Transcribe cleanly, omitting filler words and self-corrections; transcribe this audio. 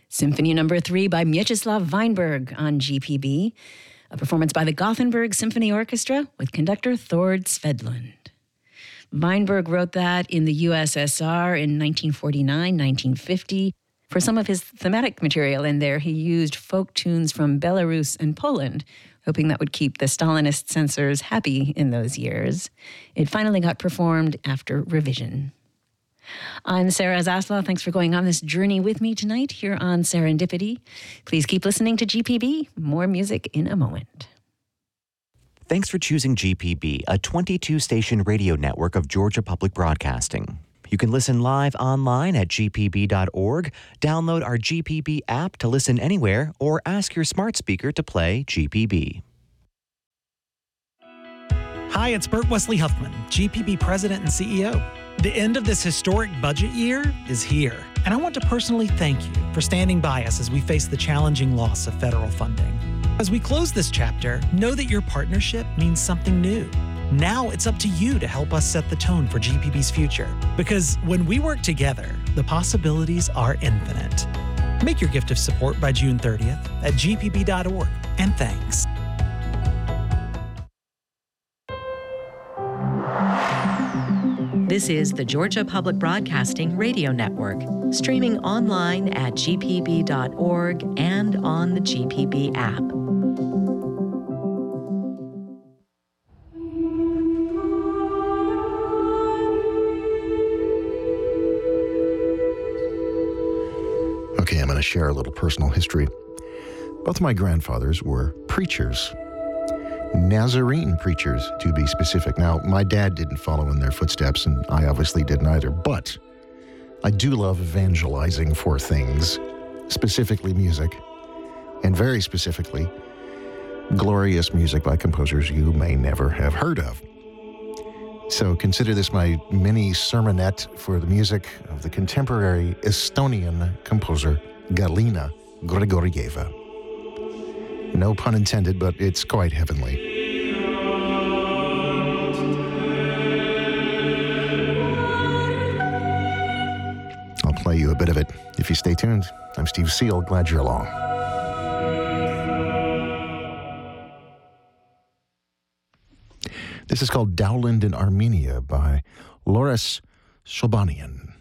Symphony No. 3 by Mieczysław Weinberg on GPB, a performance by the Gothenburg Symphony Orchestra with conductor Thord Svedlund. Weinberg wrote that in the USSR in 1949-1950. For some of his thematic material in there, he used folk tunes from Belarus and Poland, hoping that would keep the Stalinist censors happy in those years. It finally got performed after revision. I'm Sarah Zaslav. Thanks for going on this journey with me tonight here on Serendipity. Please keep listening to GPB. More music in a moment. Thanks for choosing GPB, a 22-station radio network of Georgia Public Broadcasting. You can listen live online at gpb.org, download our GPB app to listen anywhere, or ask your smart speaker to play GPB. Hi, it's Bert Wesley Huffman, GPB President and CEO. The end of this historic budget year is here, and I want to personally thank you for standing by us as we face the challenging loss of federal funding. As we close this chapter, know that your partnership means something new. Now it's up to you to help us set the tone for GPB's future. Because when we work together, the possibilities are infinite. Make your gift of support by June 30th at gpb.org. And thanks. This is the Georgia Public Broadcasting Radio Network, streaming online at gpb.org and on the GPB app. Okay, I'm going to share a little personal history. Both of my grandfathers were preachers. Nazarene preachers, to be specific. Now, my dad didn't follow in their footsteps, and I obviously didn't either, but I do love evangelizing for things, specifically music, and very specifically, glorious music by composers you may never have heard of. So consider this my mini sermonette for the music of the contemporary Estonian composer Galina Grigorieva. No pun intended, but it's quite heavenly. I'll play you a bit of it if you stay tuned. I'm Steve Seal. Glad you're along. This is called Dowland in Armenia by Loris Sobanian.